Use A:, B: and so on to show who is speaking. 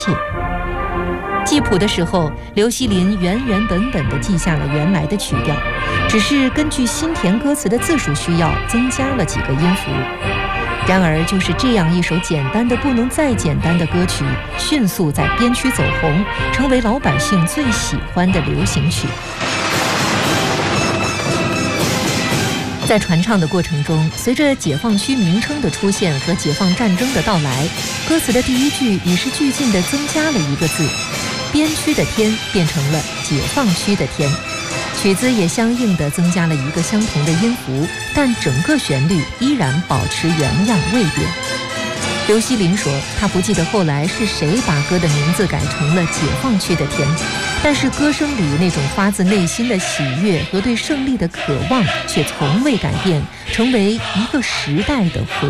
A: 记谱的时候，刘锡林原本地记下了原来的曲调，只是根据新填歌词的字数需要，增加了几个音符。然而，就是这样一首简单的不能再简单的歌曲，迅速在边区走红，成为老百姓最喜欢的流行曲。在传唱的过程中，随着解放区名称的出现和解放战争的到来，歌词的第一句与时俱进地增加了一个字，边区的天变成了解放区的天，曲子也相应地增加了一个相同的音符，但整个旋律依然保持原样未变。刘锡林说，他不记得后来是谁把歌的名字改成了解放区的天，但是歌声里那种发自内心的喜悦和对胜利的渴望却从未改变，成为一个时代的回